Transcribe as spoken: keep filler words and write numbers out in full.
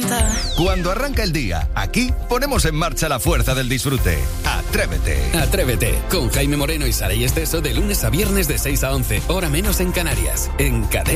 fiesta. Cuando arranca el día, aquí ponemos en marcha la fuerza del disfrute. Atrévete. Atrévete, con Jaime Moreno y Saray Esteso de lunes a viernes de seis a once, hora menos en Canarias, en Cadena.